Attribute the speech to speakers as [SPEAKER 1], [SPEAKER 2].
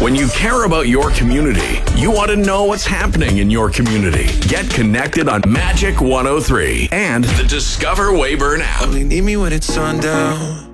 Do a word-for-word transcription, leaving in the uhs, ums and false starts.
[SPEAKER 1] When you care about your community, you want to know what's happening in your community. Get connected on Magic one oh three and the Discover Weyburn app.
[SPEAKER 2] Only need me when it's sundown.